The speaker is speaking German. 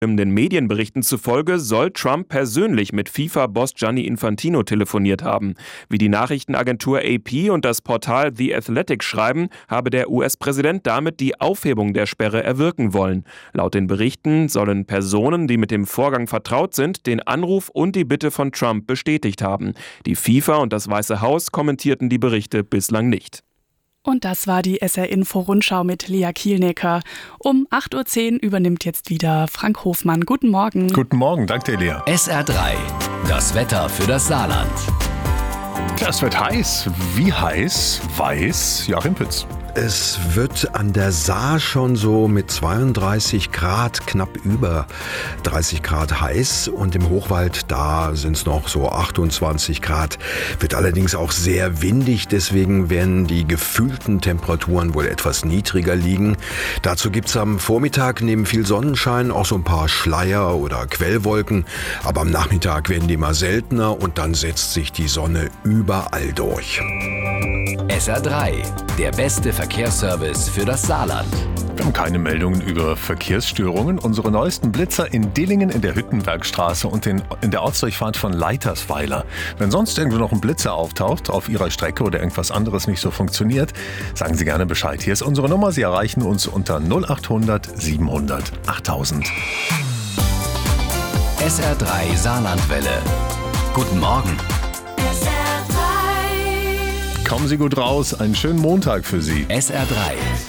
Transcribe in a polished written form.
Den Medienberichten zufolge soll Trump persönlich mit FIFA-Boss Gianni Infantino telefoniert haben. Wie die Nachrichtenagentur AP und das Portal The Athletic schreiben, habe der US-Präsident damit die Aufhebung der Sperre erwirken wollen. Laut den Berichten sollen Personen, die mit dem Vorgang vertraut sind, den Anruf und die Bitte von Trump bestätigt haben. Die FIFA und das Weiße Haus kommentierten die Berichte bislang nicht. Und das war die SR-Info-Rundschau mit Lea Kielnecker. Um 8.10 Uhr übernimmt jetzt wieder Frank Hofmann. Guten Morgen. Guten Morgen, danke dir, Lea. SR3, das Wetter für das Saarland. Es wird heiß. Wie heiß? Weiß Joachim Pütz. Es wird an der Saar schon so mit 32 Grad, knapp über 30 Grad heiß und im Hochwald, da sind es noch so 28 Grad. Wird allerdings auch sehr windig, deswegen werden die gefühlten Temperaturen wohl etwas niedriger liegen. Dazu gibt es am Vormittag neben viel Sonnenschein auch so ein paar Schleier oder Quellwolken, aber am Nachmittag werden die immer seltener und dann setzt sich die Sonne überall durch. SR3, der beste Verkehrsservice für das Saarland. Wir haben keine Meldungen über Verkehrsstörungen. Unsere neuesten Blitzer in Dillingen in der Hüttenbergstraße und in der Ortsdurchfahrt von Leitersweiler. Wenn sonst irgendwo noch ein Blitzer auftaucht auf Ihrer Strecke oder irgendwas anderes nicht so funktioniert, sagen Sie gerne Bescheid. Hier ist unsere Nummer. Sie erreichen uns unter 0800 700 8000. SR3 Saarlandwelle. Guten Morgen. Kommen Sie gut raus. Einen schönen Montag für Sie. SR3.